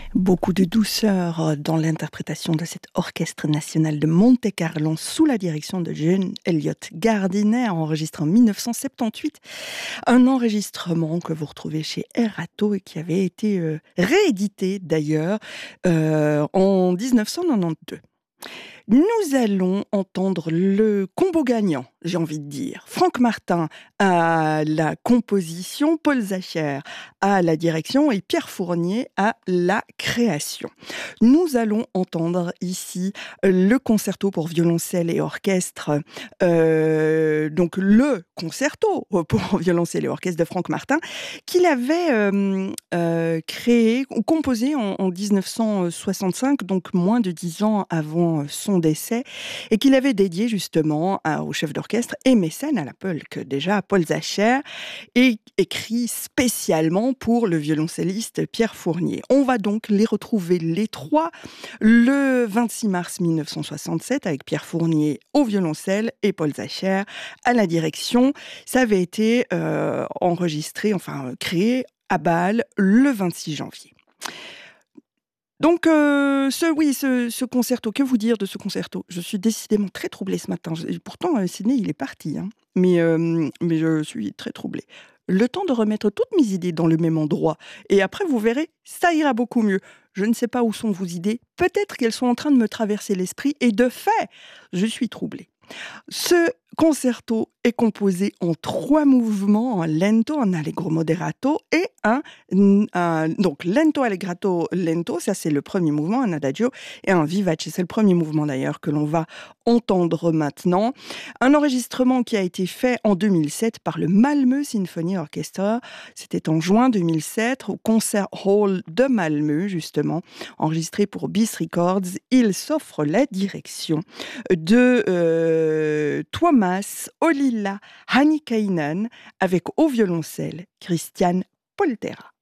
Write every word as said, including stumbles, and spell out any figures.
Beaucoup de douceur dans l'interprétation de cet orchestre national de Monte-Carlo sous la direction de John Elliott Gardiner, enregistré en mille neuf cent soixante-dix-huit. Un enregistrement que vous retrouvez chez Erato et qui avait été euh, réédité d'ailleurs euh, en dix-neuf cent quatre-vingt-douze. Nous allons entendre le combo gagnant, j'ai envie de dire. Franck Martin à la composition, Paul Zacher à la direction et Pierre Fournier à la création. Nous allons entendre ici le concerto pour violoncelle et orchestre, euh, donc le concerto pour violoncelle et orchestre de Franck Martin, qu'il avait euh, euh, créé ou composé en, en dix-neuf cent soixante-cinq, donc moins de dix ans avant son décès, et qu'il avait dédié justement à, au chef d'orchestre et mécène à la Polk, déjà à Paul Zacher, et écrit spécialement pour le violoncelliste Pierre Fournier. On va donc les retrouver les trois le vingt-six mars mille neuf cent soixante-sept avec Pierre Fournier au violoncelle et Paul Zacher à la direction. Ça avait été euh, enregistré, enfin créé à Bâle le vingt-six janvier. Donc, euh, ce, oui, ce, ce concerto, que vous dire de ce concerto? Je suis décidément très troublée ce matin. Je- pourtant, euh, Sidney, il est parti, hein. Mais, euh, mais je suis très troublée. Le temps de remettre toutes mes idées dans le même endroit. Et après, vous verrez, ça ira beaucoup mieux. Je ne sais pas où sont vos idées. Peut-être qu'elles sont en train de me traverser l'esprit. Et de fait, je suis troublée. Ce concerto est composé en trois mouvements, un lento, un allegro moderato et un, un donc lento, allegrato, lento, ça c'est le premier mouvement, un adagio, et un vivace, c'est le premier mouvement d'ailleurs que l'on va entendre maintenant. Un enregistrement qui a été fait en deux mille sept par le Malmö Symphony Orchestra, c'était en juin deux mille sept au Concert Hall de Malmö justement, enregistré pour Bis Records. Il s'offre la direction de euh, Tuomas Olila Hanikainen avec au violoncelle Christian Poltera.